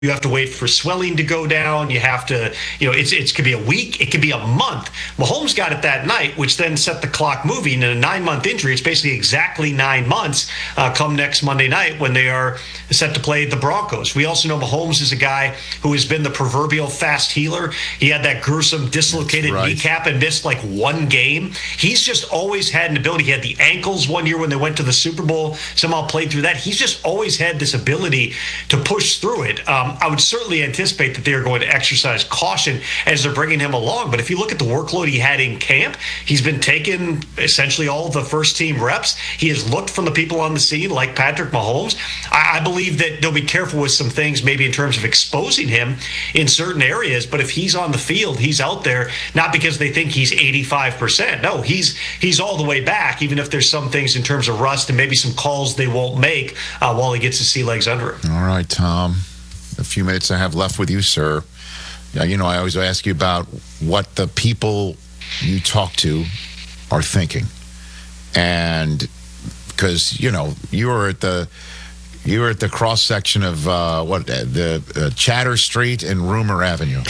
You have to wait for swelling to go down. You have to, it could be a week. It could be a month. Mahomes got it that night, which then set the clock moving. In a 9-month injury, it's basically exactly 9 months come next Monday night when they are set to play the Broncos. We also know Mahomes is a guy who has been the proverbial fast healer. He had that gruesome dislocated kneecap and missed like one game. He's just always had an ability. He had the ankles one year when they went to the Super Bowl, somehow played through that. He's just always had this ability to push through it. I would certainly anticipate that they are going to exercise caution as they're bringing him along. But if you look at the workload he had in camp, he's been taking essentially all of the first-team reps. He has looked from the people on the scene like Patrick Mahomes. I believe that they'll be careful with some things, maybe in terms of exposing him in certain areas. But if he's on the field, he's out there, not because they think he's 85%. No, he's all the way back, even if there's some things in terms of rust and maybe some calls they won't make while he gets his sea legs under him. All right, Tom. A few minutes I have left with you, sir. I always ask you about what the people you talk to are thinking. And because, you were at the cross section of Chatter Street and Rumor Avenue.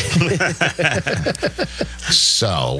So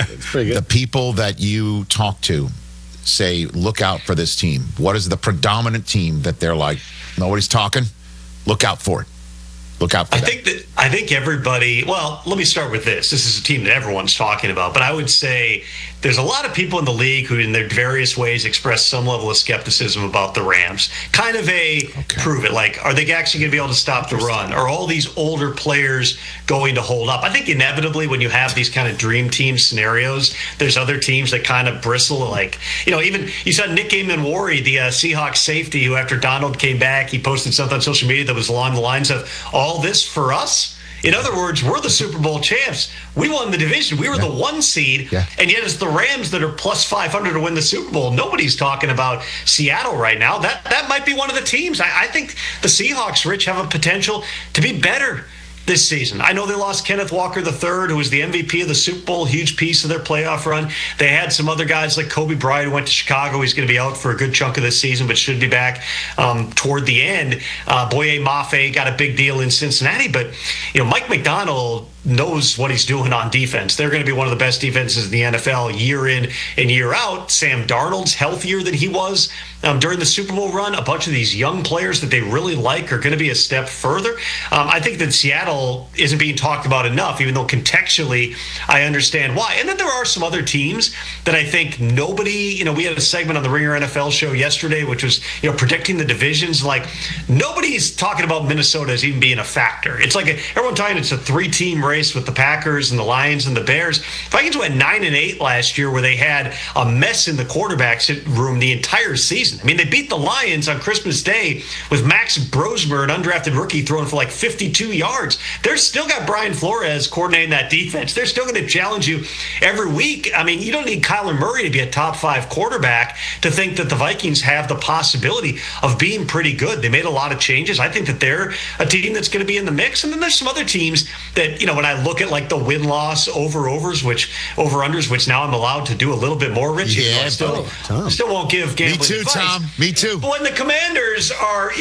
the people that you talk to say, look out for this team. What is the predominant team that they're like, nobody's talking? Look out for it. Look out for that. I think everybody, well, let me start with this. This is a team that everyone's talking about, but I would say there's a lot of people in the league who in their various ways express some level of skepticism about the Rams. Kind of prove it. Like, are they actually going to be able to stop the run? Are all these older players going to hold up? I think inevitably when you have these kind of dream team scenarios, there's other teams that kind of bristle. Like, even you saw Nick Gaiman-Wari, the Seahawks safety, who after Donald came back, he posted something on social media that was along the lines of, all this for us? In other words, we're the Super Bowl champs. We won the division. We were the 1 seed. Yeah. And yet it's the Rams that are plus 500 to win the Super Bowl. Nobody's talking about Seattle right now. That might be one of the teams. I think the Seahawks, Rich, have a potential to be better this season. I know they lost Kenneth Walker III, who was the MVP of the Super Bowl, huge piece of their playoff run. They had some other guys like Kobe Bryant who went to Chicago. He's going to be out for a good chunk of this season, but should be back toward the end. Boye Mafe got a big deal in Cincinnati, but Mike McDonald knows what he's doing on defense. They're going to be one of the best defenses in the NFL year in and year out. Sam Darnold's healthier than he was during the Super Bowl run. A bunch of these young players that they really like are going to be a step further. I think that Seattle isn't being talked about enough, even though contextually I understand why. And then there are some other teams that I think nobody, we had a segment on the Ringer NFL show yesterday, which was, predicting the divisions. Like, nobody's talking about Minnesota as even being a factor. It's like everyone talking it's a 3-team race with the Packers and the Lions and the Bears. Vikings went 9-8 last year, where they had a mess in the quarterback room the entire season. I mean, they beat the Lions on Christmas Day with Max Brosmer, an undrafted rookie, throwing for like 52 yards. They're still got Brian Flores coordinating that defense. They're still going to challenge you every week. I mean, you don't need Kyler Murray to be a top 5 quarterback to think that the Vikings have the possibility of being pretty good. They made a lot of changes. I think that they're a team that's going to be in the mix. And then there's some other teams that, when I look at like the win-loss over-unders, which now I'm allowed to do a little bit more, Rich. Yeah, I still won't give gambling advice. Me too, Tom. Me too. But when the Commanders are,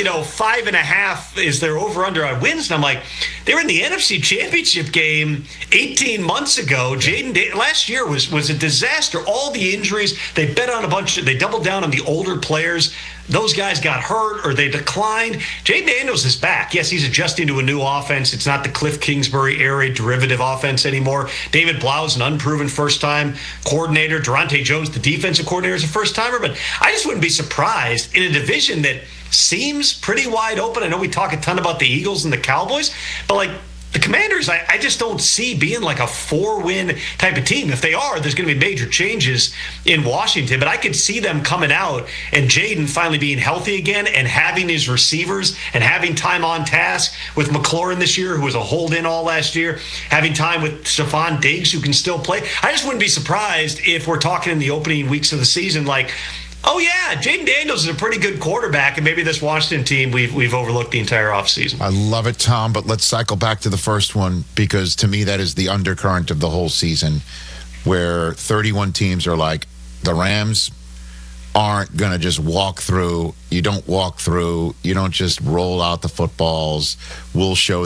5.5 is their over-under on wins, and I'm like, they were in the NFC Championship game 18 months ago. Last year was a disaster. All the injuries, they bet on they doubled down on the older players. Those guys got hurt or they declined. Jaden Daniels is back. Yes, he's adjusting to a new offense. It's not the Cliff Kingsbury era derivative offense anymore. David Blau is an unproven first-time coordinator. Durante Jones, the defensive coordinator, is a first-timer. But I just wouldn't be surprised in a division that seems pretty wide open. I know we talk a ton about the Eagles and the Cowboys, but like the Commanders, I just don't see being like a 4-win type of team. If they are, there's going to be major changes in Washington. But I could see them coming out and Jaden finally being healthy again and having his receivers and having time on task with McLaurin this year, who was a hold-in all last year, having time with Stephon Diggs, who can still play. I just wouldn't be surprised if we're talking in the opening weeks of the season like, oh, yeah, Jaden Daniels is a pretty good quarterback, and maybe this Washington team we've overlooked the entire offseason. I love it, Tom, but let's cycle back to the first one, because to me that is the undercurrent of the whole season, where 31 teams are like, the Rams aren't going to just walk through. You don't walk through. You don't just roll out the footballs. We'll show